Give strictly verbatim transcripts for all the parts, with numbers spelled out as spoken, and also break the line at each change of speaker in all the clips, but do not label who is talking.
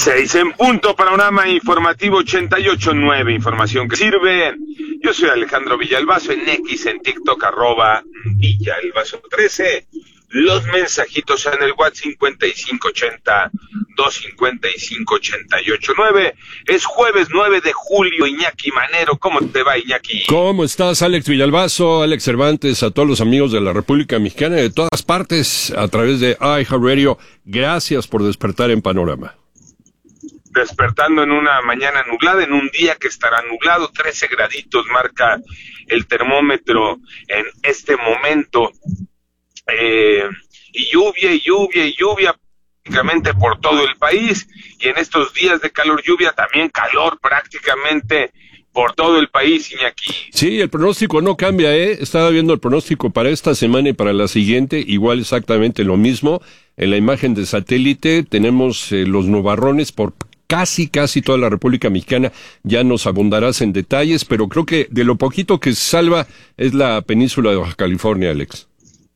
Seis en punto, panorama informativo ochenta y ocho punto nueve, información que sirve. Yo soy Alejandro Villalbazo, en X, en TikTok, arroba Villalbazo trece. Los mensajitos en el WhatsApp cincuenta y cinco ochenta, doscientos cincuenta y cinco ochenta y ocho nueve. Es jueves nueve de julio, Iñaki Manero. ¿Cómo te va, Iñaki?
¿Cómo estás, Alex Villalbazo, Alex Cervantes, a todos los amigos de la República Mexicana y de todas partes a través de iHeartRadio? Gracias por despertar en Panorama.
Despertando en una mañana nublada, en un día que estará nublado, trece graditos marca el termómetro en este momento. Eh, y lluvia y lluvia y lluvia prácticamente por todo el país, y en estos días de calor, lluvia, también calor prácticamente por todo el país, Iñaki.
Sí, el pronóstico no cambia, ¿eh? Estaba viendo el pronóstico para esta semana y para la siguiente, igual exactamente lo mismo. En la imagen de satélite tenemos eh, los nubarrones por casi, casi toda la República Mexicana. Ya nos abundarás en detalles, pero creo que de lo poquito que se salva es la península de Baja California, Alex.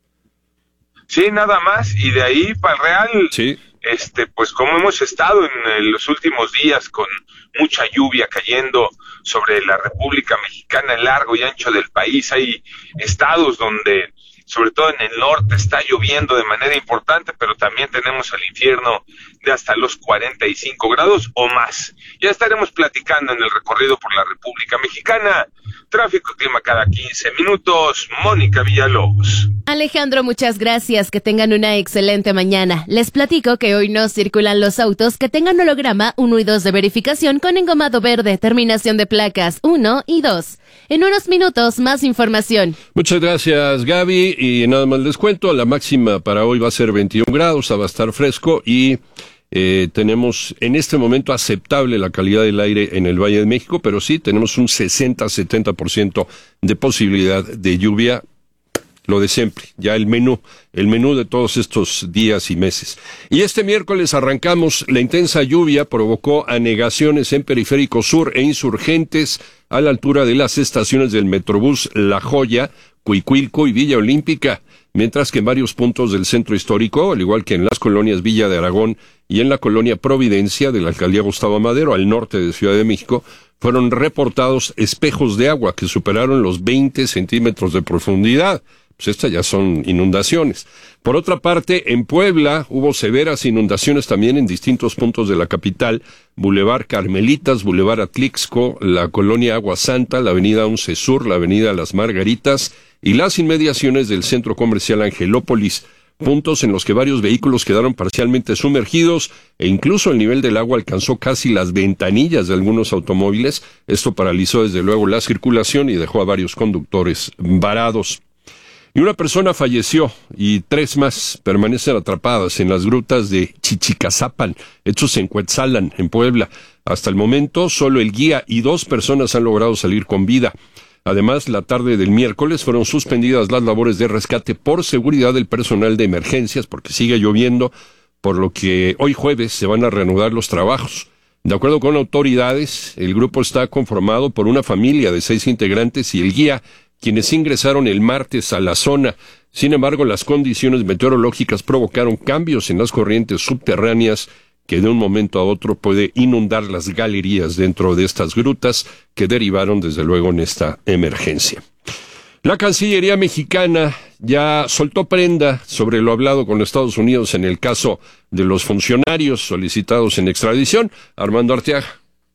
Sí, nada más, y de ahí para el Real,
sí.
este, pues como hemos estado en, en los últimos días con mucha lluvia cayendo sobre la República Mexicana, el largo y ancho del país, hay estados donde, sobre todo en el norte, está lloviendo de manera importante, pero también tenemos al infierno de hasta los cuarenta y cinco grados o más. Ya estaremos platicando en el recorrido por la República Mexicana. Tráfico y clima cada quince minutos. Mónica Villalobos.
Alejandro, muchas gracias. Que tengan una excelente mañana. Les platico que hoy no circulan los autos que tengan holograma uno y dos de verificación con engomado verde, terminación de placas uno y dos. En unos minutos, más información.
Muchas gracias, Gaby. Y nada más les cuento, la máxima para hoy va a ser veintiún grados, va a estar fresco y eh, tenemos en este momento aceptable la calidad del aire en el Valle de México, pero sí tenemos un sesenta a setenta por ciento de posibilidad de lluvia. Lo de siempre, ya el menú, el menú de todos estos días y meses. Y este miércoles arrancamos, la intensa lluvia provocó anegaciones en Periférico Sur e Insurgentes a la altura de las estaciones del Metrobús La Joya, Cuicuilco y Villa Olímpica, mientras que en varios puntos del centro histórico, al igual que en las colonias Villa de Aragón y en la colonia Providencia de la alcaldía Gustavo Madero, al norte de Ciudad de México, fueron reportados espejos de agua que superaron los veinte centímetros de profundidad. Pues estas ya son inundaciones. Por otra parte, en Puebla hubo severas inundaciones también en distintos puntos de la capital, Boulevard Carmelitas, Boulevard Atlixco, la colonia Agua Santa, la avenida Once Sur, la avenida Las Margaritas y las inmediaciones del centro comercial Angelópolis, puntos en los que varios vehículos quedaron parcialmente sumergidos e incluso el nivel del agua alcanzó casi las ventanillas de algunos automóviles. Esto paralizó desde luego la circulación y dejó a varios conductores varados. Y una persona falleció y tres más permanecen atrapadas en las grutas de Chichicazapan, hechos en Cuetzalan, en Puebla. Hasta el momento, solo el guía y dos personas han logrado salir con vida. Además, la tarde del miércoles fueron suspendidas las labores de rescate por seguridad del personal de emergencias, porque sigue lloviendo, por lo que hoy jueves se van a reanudar los trabajos. De acuerdo con autoridades, el grupo está conformado por una familia de seis integrantes y el guía, quienes ingresaron el martes a la zona. Sin embargo, las condiciones meteorológicas provocaron cambios en las corrientes subterráneas que de un momento a otro puede inundar las galerías dentro de estas grutas que derivaron desde luego en esta emergencia. La Cancillería mexicana ya soltó prenda sobre lo hablado con Estados Unidos en el caso de los funcionarios solicitados en extradición. Armando Arteaga.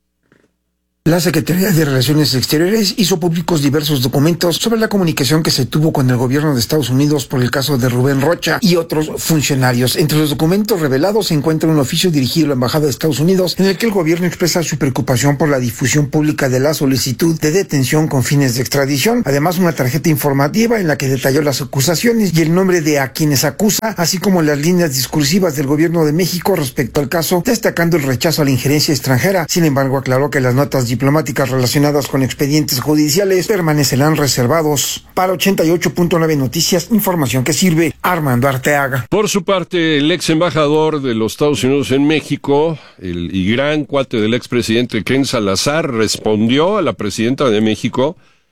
La Secretaría de Relaciones Exteriores hizo públicos diversos documentos sobre la comunicación que se tuvo con el gobierno de Estados Unidos por el caso de Rubén Rocha y otros funcionarios. Entre los documentos revelados se encuentra un oficio dirigido a la Embajada de Estados Unidos en el que el gobierno expresa su preocupación por la difusión pública de la solicitud de detención con fines de extradición. Además, una tarjeta informativa en la que detalló las acusaciones y el nombre de a quienes acusa, así como las líneas discursivas del gobierno de México respecto al caso, destacando el rechazo a la injerencia extranjera. Sin embargo, aclaró que las notas diplomáticas relacionadas con expedientes judiciales permanecerán reservados. Para ochenta y ocho punto nueve Noticias, información que sirve. Armando Arteaga.
Por su parte, el ex embajador de los Estados Unidos en México, el y gran cuate del expresidente Ken Salazar, respondió a la presidenta de México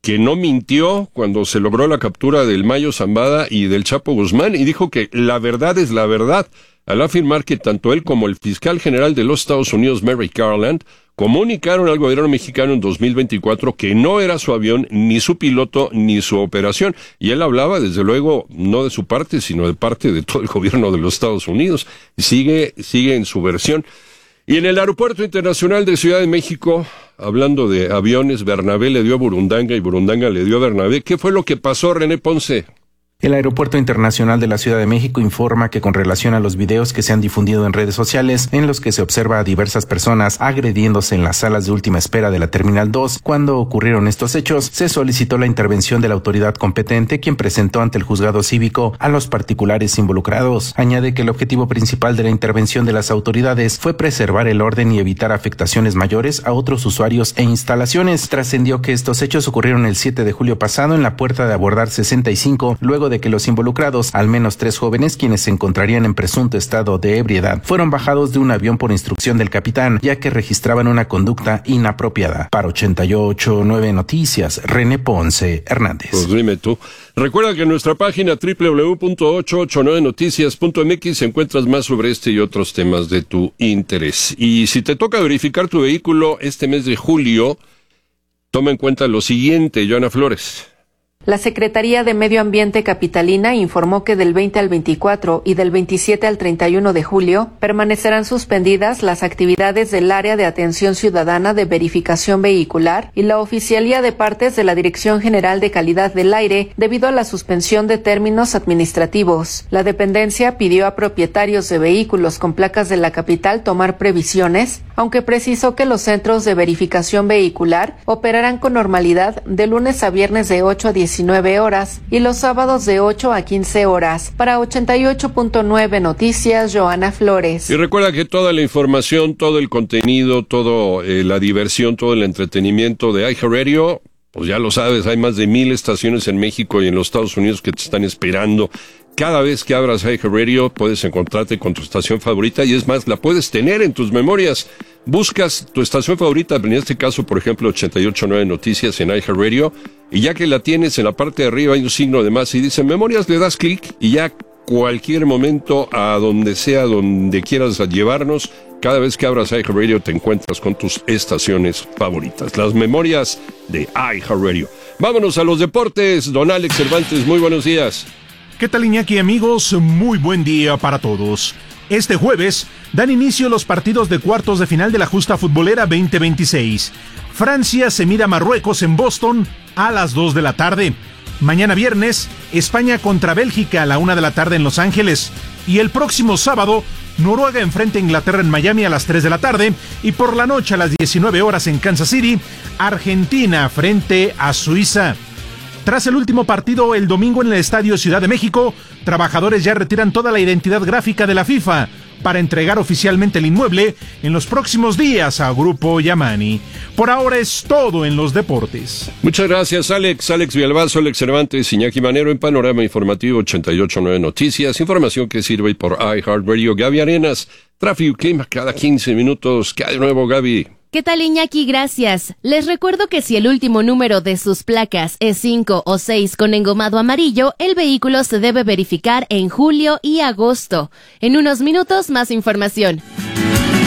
que no mintió cuando se logró la captura del Mayo Zambada y del Chapo Guzmán, y dijo que la verdad es la verdad, al afirmar que tanto él como el fiscal general de los Estados Unidos, Merrick Garland, comunicaron al gobierno mexicano en dos mil veinticuatro que no era su avión, ni su piloto, ni su operación. Y él hablaba, desde luego, no de su parte, sino de parte de todo el gobierno de los Estados Unidos. Sigue, sigue en su versión. Y en el Aeropuerto Internacional de Ciudad de México, hablando de aviones, Bernabé le dio a Burundanga y Burundanga le dio a Bernabé. ¿Qué fue lo que pasó, René Ponce?
El Aeropuerto Internacional de la Ciudad de México informa que con relación a los videos que se han difundido en redes sociales, en los que se observa a diversas personas agrediéndose en las salas de última espera de la Terminal dos, cuando ocurrieron estos hechos, se solicitó la intervención de la autoridad competente, quien presentó ante el juzgado cívico a los particulares involucrados. Añade que el objetivo principal de la intervención de las autoridades fue preservar el orden y evitar afectaciones mayores a otros usuarios e instalaciones. Trascendió que estos hechos ocurrieron el siete de julio pasado en la puerta de abordar sesenta y cinco, luego de de que los involucrados, al menos tres jóvenes quienes se encontrarían en presunto estado de ebriedad, fueron bajados de un avión por instrucción del capitán, ya que registraban una conducta inapropiada. Para ochenta y ocho punto nueve Noticias, René Ponce Hernández.
Pues dime tú. Recuerda que en nuestra página doble u doble u doble u punto ochocientos ochenta y nueve noticias punto m x encuentras más sobre este y otros temas de tu interés. Y si te toca verificar tu vehículo este mes de julio, toma en cuenta lo siguiente, Joana Flores.
La Secretaría de Medio Ambiente capitalina informó que del veinte al veinticuatro y del veintisiete al treinta y uno de julio permanecerán suspendidas las actividades del Área de Atención Ciudadana de Verificación Vehicular y la Oficialía de Partes de la Dirección General de Calidad del Aire debido a la suspensión de términos administrativos. La dependencia pidió a propietarios de vehículos con placas de la capital tomar previsiones, aunque precisó que los centros de verificación vehicular operarán con normalidad de lunes a viernes de ocho a diecinueve horas y los sábados de ocho a quince horas. Para ochenta y ocho punto nueve Noticias, Joana Flores.
Y recuerda que toda la información, todo el contenido, toda eh, la diversión, todo el entretenimiento de iHeartRadio, pues ya lo sabes, hay más de mil estaciones en México y en los Estados Unidos que te están esperando. Cada vez que abras iHeartRadio puedes encontrarte con tu estación favorita y es más, la puedes tener en tus memorias. Buscas tu estación favorita, en este caso, por ejemplo, ochenta y ocho punto nueve Noticias en iHeartRadio, y ya que la tienes en la parte de arriba hay un signo de más y dice memorias, le das clic y ya cualquier momento, a donde sea, donde quieras llevarnos, cada vez que abras iHeartRadio te encuentras con tus estaciones favoritas, las memorias de iHeartRadio. Vámonos a los deportes, don Alex Cervantes, muy buenos días.
¿Qué tal, Iñaki, amigos? Muy buen día para todos. Este jueves dan inicio los partidos de cuartos de final de la Justa Futbolera veinte veintiséis. Francia se mide a Marruecos en Boston a las dos de la tarde. Mañana viernes, España contra Bélgica a la una de la tarde en Los Ángeles. Y el próximo sábado, Noruega enfrenta a Inglaterra en Miami a las tres de la tarde. Y por la noche a las diecinueve horas en Kansas City, Argentina frente a Suiza. Tras el último partido el domingo en el Estadio Ciudad de México, trabajadores ya retiran toda la identidad gráfica de la FIFA para entregar oficialmente el inmueble en los próximos días a Grupo Yamani. Por ahora es todo en los deportes.
Muchas gracias, Alex. Alex Villalbazo, Alex Cervantes, Iñaki Manero en Panorama Informativo ochenta y ocho punto nueve Noticias. Información que sirve por iHeartRadio. Gaby Arenas, tráfico y clima cada quince minutos. ¿Qué hay de nuevo, Gaby?
¿Qué tal, Iñaki? Gracias. Les recuerdo que si el último número de sus placas es cinco o seis con engomado amarillo, el vehículo se debe verificar en julio y agosto. En unos minutos, más información.